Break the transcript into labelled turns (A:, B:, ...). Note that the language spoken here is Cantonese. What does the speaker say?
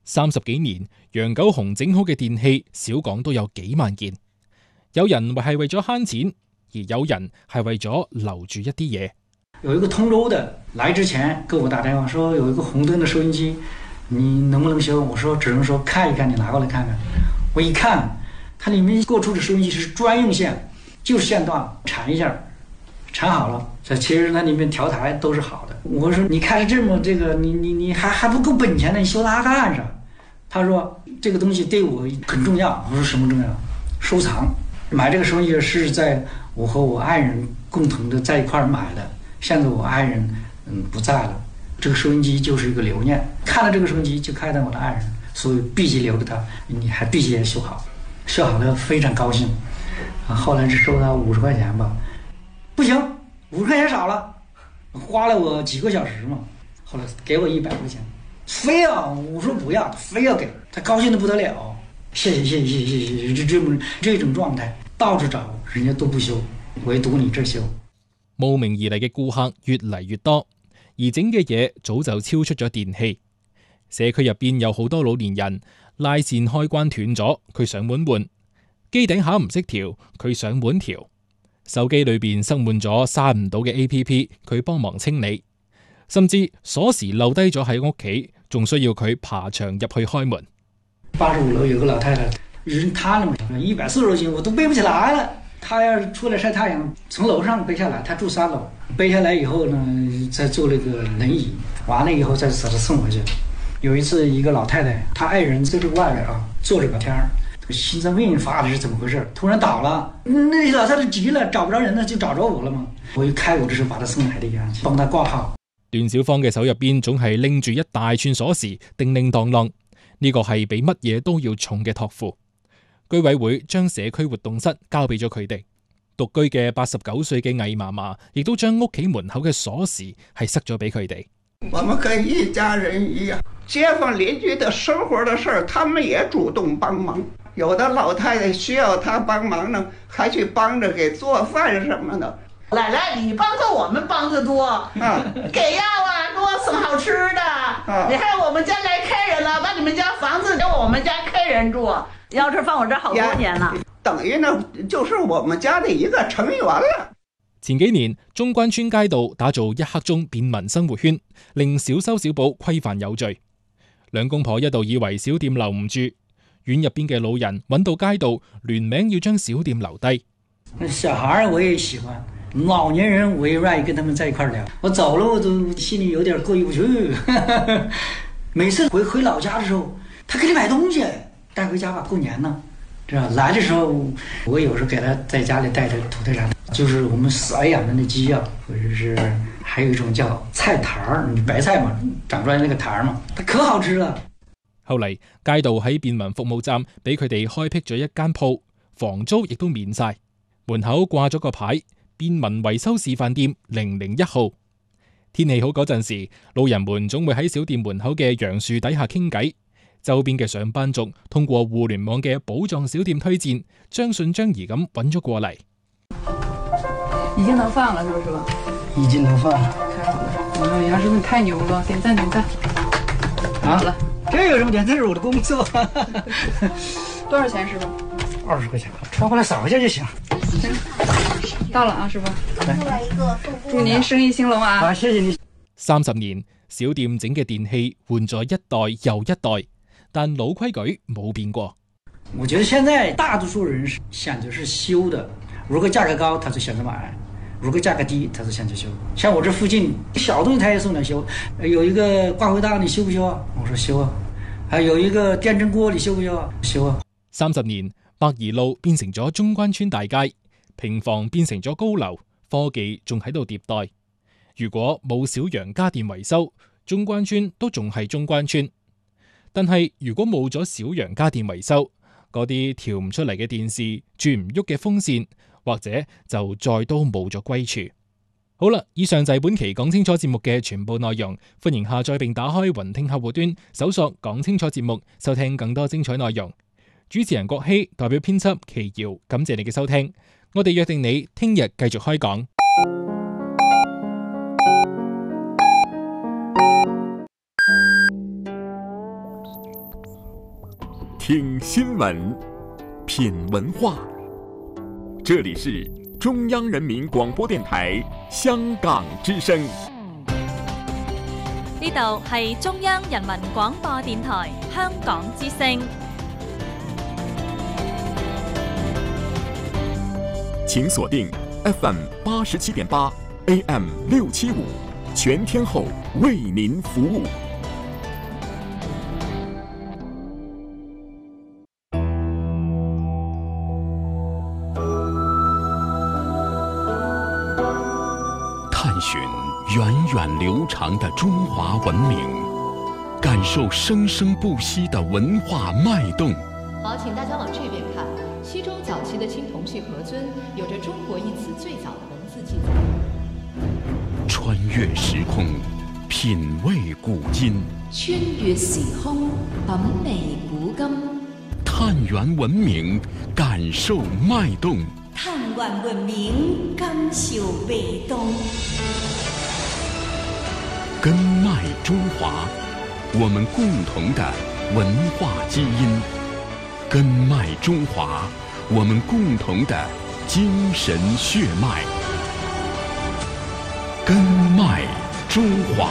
A: 30幾年，楊九雄整好嘅電器少講都有幾萬件。有人係為咗慳錢，而有人係為咗留住一啲嘢。
B: 有一個通州的來之前給我打電話說有一個紅燈的收音機，你能不能修？我說只能說看一看，你拿過來看看。我一看，它裡面過出的收音機是專用線，就是線段纏一下，纏好了。其實它裡面調台都是好的。我說你開了這麼這個，你還不夠本錢呢，你修它幹啥？他說這個東西對我很重要。我說什麼重要？收藏。買這個收音機是在我和我愛人共同的在一塊兒買的。現在我愛人不在了，這個收音機就是一個留念。看了這個收音機就看到我的愛人，所以必須留着它，你還必須修好。修好了非常高興。後來只收他50塊錢吧，不行，50塊錢少了，花了我幾個小時嘛。後來給我100塊錢，非要我說不要，非要給他，高興得不得了。謝謝，這種狀態到處找人家都不修，唯獨你這修。
A: 慕名而嚟嘅顧客越嚟越多，而整嘅嘢早就超出咗電器。社區入邊有好多老年人，拉線開關斷咗，佢上門換；機頂盒唔識調，佢上門調；手機裏邊塞滿咗刪唔到嘅 APP， 佢幫忙清理；甚至鎖匙漏低咗喺屋企，仲需要佢爬牆入去開門。
B: 85樓有個老太太，人癱了嘛，140多斤我都背不起來了。她要出來曬太陽，從樓上背下來，她住3樓，背下來以後呢，再坐那個輪椅，完了以後再把她送回去。有一次一個老太太，她愛人在這個外邊啊，坐着聊天，心臟病發的是怎麼回事？突然倒了，那老太太急了，找不着人了，就找着我了嘛。我一開我這時候把她送來的呀，幫她掛號。
A: 段小芳嘅手入邊總係拎住一大串鎖匙，叮叮當當。呢個係比乜嘢都要重嘅託付。居委會將社區活動室交俾咗佢哋。獨居嘅89歲嘅魏嫲嫲亦都將屋企門口嘅鎖匙係塞咗俾佢哋。
C: 我們跟一家人一樣，街坊鄰居的生活的事，他們也主動幫忙。有的老太太需要他幫忙呢，還去幫着給做飯什麼的。
D: 奶奶，你幫助我們幫得多，給藥啊，給我送好吃的。你看我們家來客人了，把你們家房子給我們家客人住，鑰匙放我這好多年了。
C: 等於呢，就是我們家的一個成員了。
A: 前幾年，中關村街道打造一刻鐘便民生活圈，令小修小補規範有序。兩公婆一度以為小店留唔住，院入邊嘅老人揾到街道聯名要將小店留低。
B: 小孩我也喜歡。老年人我也願意跟他們在一塊聊，我走了我都心裡有點過意不去。每次回老家的時候，他給你買東西帶回家吧，過年呢，知道來的時候我有時候給他在家裡帶着土特產，就是我們散養的那雞啊，或者是還有一種叫菜苔，你白菜嘛，長出來那個苔嘛，它可好吃了。
A: 後嚟街道喺便民服務站俾佢哋開闢咗一間鋪，房租亦都免晒，門口掛咗個牌。便民維修示範店001號。天氣好嗰陣時，老人們總會喺小店門口嘅楊樹底下傾偈。周邊嘅上班族通過互聯網嘅寶藏小店推薦，將信將疑咁揾咗過嚟。
E: 已經能放了，是不是吧？
B: 已經能放了。
E: 太好了！哎呀，真的太牛了！點讚點讚。
B: 好了，這有什麼點？這是我的工作。
E: 多少錢，師傅
B: ？20塊錢，穿過來掃一下就行。
E: 到了啊，師傅。祝您生意興隆啊！
B: 好，謝謝你。
A: 30年，小店整嘅電器換咗一代又一代，但老規矩冇變過。
B: 我覺得現在大多數人選擇是修的，如果價格高，他就選擇買；如果價格低，他就選擇修。像我這附近小東西他也送來修，有一個掛回檔你修不修啊？我說修啊。還有一個電蒸鍋你修不修啊？修啊。
A: 30年，百宜路變成咗中關村大街。平房變成咗高樓，科技仲喺度迭代。如果冇小楊家電維修，中關村都仲係中關村。但係如果冇咗小楊家電維修，嗰啲調唔出嚟嘅電視、轉唔喐嘅風扇，或者就再都冇咗歸處。好啦，以上就係本期講清楚節目嘅全部內容。歡迎下載並打開雲聽客戶端，搜索講清楚節目，收聽更多精彩內容。主持人郭希代表編輯祁瑤，感謝你嘅收聽。我哋約定你聽日繼續開講。
F: 听新闻，品文化。这里是中央人民广播電台香港之聲。
G: 呢度係中央人民廣播電台香港之聲。
F: 請鎖定 FM 87.8 AM 675，全天候為您服務。探尋源遠流長的中華文明，感受生生不息的文化脈動。
H: 好，請大家往這邊看。西周早期的青銅器盒尊有着中國一詞最早的文字記載。
F: 穿越時空，品味古今。
H: 穿越時空，品味古今。
F: 探源文明，感受脈動。
I: 探源文明，感受脈動。
F: 根脈中華，我們共同的文化基因。根脈中華，我們共同的精神血脈。根脈中華。